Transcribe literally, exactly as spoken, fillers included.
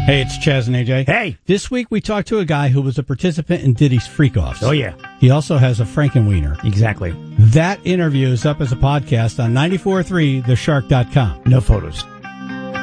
Hey, it's Chaz and A J. Hey. This week we talked to a guy who was a participant in Diddy's Freak-Offs. Oh, yeah. He also has a Frankenwiener. Exactly. That interview is up as a podcast on ninety-four point three the shark dot com. No photos.